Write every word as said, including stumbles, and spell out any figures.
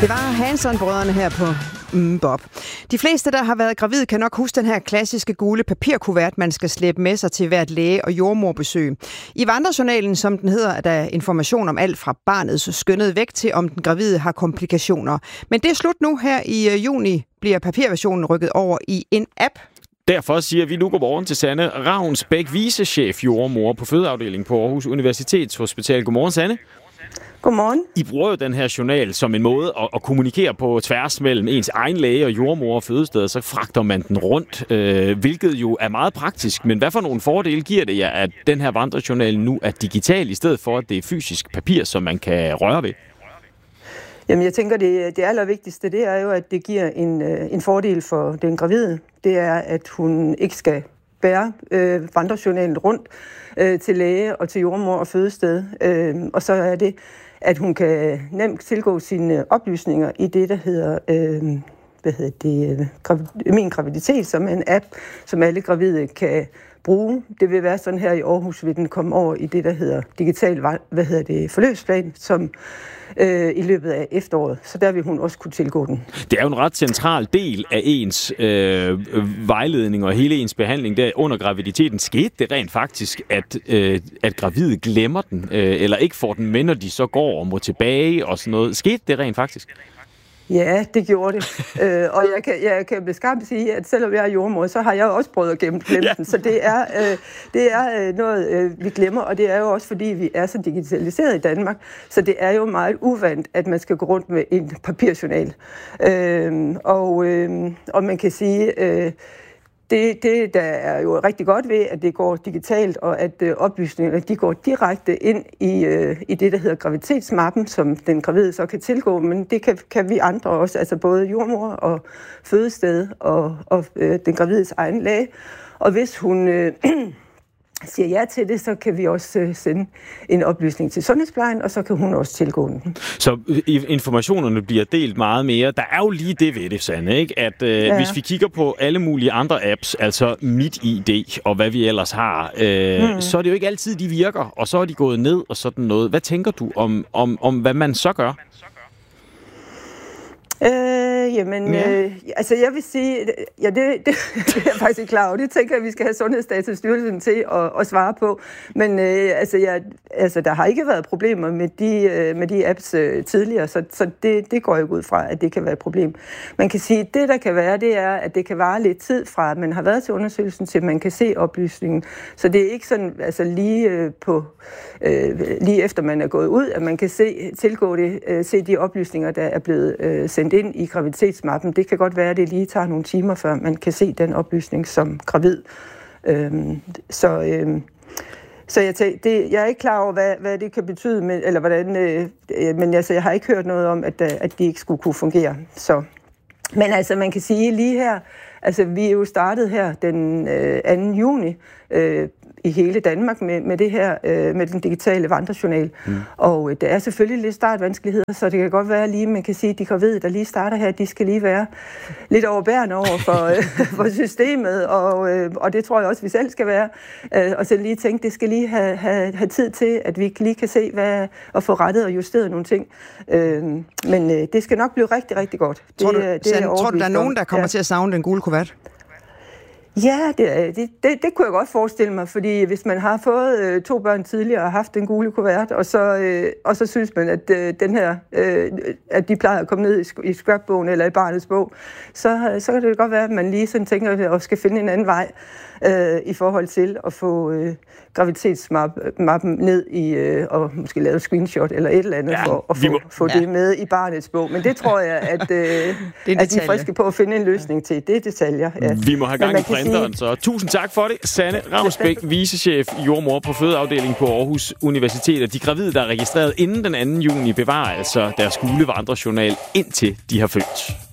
Det var Hanson-brødrene her på mm, Bob. De fleste, der har været gravid, kan nok huske den her klassiske gule papirkuvert, man skal slæbe med sig til hvert læge- og jordmorbesøg. I vandrejournalen, som den hedder, er der information om alt fra barnets skønnede vægt til, om den gravide har komplikationer. Men det er slut nu. Her i juni bliver papirversionen rykket over i en app. Derfor siger vi nu godmorgen til Sanne Ravnsbæk, vicechef jordmor på fødeafdelingen på Aarhus Universitetshospital. Godmorgen, Sanne. Godmorgen. I bruger jo den her journal som en måde at, at kommunikere på tværs mellem ens egen læge og jordmor og fødested, så fragter man den rundt, øh, hvilket jo er meget praktisk. Men hvad for nogle fordele giver det jer, at den her vandrejournal nu er digital, i stedet for at det er fysisk papir, som man kan røre ved? Jamen, jeg tænker, det, det allervigtigste, det er jo, at det giver en, en fordel for den gravide. Det er, at hun ikke skal bære øh, vandrejournalen rundt øh, til læge og til jordmor og fødested. Øh, og så er det, at hun kan nemt tilgå sine oplysninger i det, der hedder, øh, hvad hedder det, grav- Min Graviditet, som er en app, som alle gravide kan bruge. Det vil være sådan her i Aarhus, vil den komme over i det, der hedder digital hvad hedder det, forløbsplan, som øh, i løbet af efteråret. Så der vil hun også kunne tilgå den. Det er jo en ret central del af ens øh, vejledning og hele ens behandling der under graviditeten. Skete det rent faktisk, at, øh, at gravide glemmer den, øh, eller ikke får den med, når de så går og må tilbage og sådan noget? Skete det rent faktisk? Ja, det gjorde det. øh, og jeg kan, jeg kan beskæmt sige, at selvom jeg er jordmor, så har jeg også prøvet at glemme, glemme ja. den. Så det er, øh, det er øh, noget, øh, vi glemmer, og det er jo også, fordi vi er så digitaliseret i Danmark. Så det er jo meget uvandt, at man skal gå rundt med en papirjournal. Øh, og, øh, og man kan sige... Øh, Det, det, der er jo rigtig godt ved, at det går digitalt, og at øh, oplysningerne de går direkte ind i, øh, i det, der hedder graviditetsmappen, som den gravide så kan tilgå, men det kan, kan vi andre også, altså både jordmor og fødested og, og øh, den gravides egen læge. Og hvis hun øh, siger ja til det, så kan vi også øh, sende en oplysning til sundhedsplejen, og så kan hun også tilgå den. Så informationerne bliver delt meget mere. Der er jo lige det ved det, Sanne, ikke? At øh, ja. hvis vi kigger på alle mulige andre apps, altså MitID og hvad vi ellers har, øh, mm. så er det jo ikke altid, de virker, og så er de gået ned og sådan noget. Hvad tænker du om, om, om hvad man så gør? Øh, jamen, ja. øh, altså jeg vil sige, ja, det, det, det er jeg faktisk ikke klar over. Det tænker jeg, at vi skal have Sundhedsdatastyrelsen til at, at svare på. Men øh, altså, jeg, altså, der har ikke været problemer med de, øh, med de apps øh, tidligere, så, så det, det går jo ud fra, at det kan være et problem. Man kan sige, at det, der kan være, det er, at det kan vare lidt tid fra, at man har været til undersøgelsen, til man kan se oplysningen. Så det er ikke sådan, altså lige, øh, på, øh, lige efter man er gået ud, at man kan se, tilgå det, øh, se de oplysninger, der er blevet øh, sendt ind i graviditetsmappen. Det kan godt være, at det lige tager nogle timer, før man kan se den oplysning som gravid. Øhm, så øhm, så jeg, tæ- det, jeg er ikke klar over, hvad, hvad det kan betyde, med, eller hvordan, øh, men altså, jeg har ikke hørt noget om, at, at de ikke skulle kunne fungere. Så. Men altså, man kan sige lige her, altså vi er jo startet her den øh, anden juni, øh, i hele Danmark med, med det her, øh, med den digitale vandrejournal. Mm. Og øh, der er selvfølgelig lidt startvanskeligheder, så det kan godt være lige, man kan sige, at de gravide, der lige starter her, de skal lige være lidt overbærende over for, øh, for systemet, og, øh, og det tror jeg også, vi selv skal være. Øh, og så lige tænke, det skal lige have, have, have tid til, at vi lige kan se, hvad, og få rettet og justeret nogle ting. Øh, men øh, det skal nok blive rigtig, rigtig godt. Tror du, det, det tror du der er nogen, der kommer ja. til at savne den gule kuvert? Ja, det, det, det, det kunne jeg godt forestille mig, fordi hvis man har fået øh, to børn tidligere og haft den gule kuvert, og så, øh, og så synes man, at øh, den her, øh, at de plejer at komme ned i, i scrapbogen eller i barnets bog, så, så kan det godt være, at man lige sådan tænker, at skal finde en anden vej øh, i forhold til at få øh, graviditetsmappen ned i, øh, og måske lave et screenshot eller et eller andet, ja, for at få, må... få ja. det med i barnets bog. Men det tror jeg, at, øh, at de er friske på at finde en løsning til. Det er detaljer. Ja. Vi må have gang i printeren, så tusind tak for det. Sanne Ravnsbæk, vicechef jordmor på fødeafdelingen på Aarhus Universitet. De gravide, der er registreret inden den anden juni, bevarer altså deres gule vandrejournal, indtil de har født.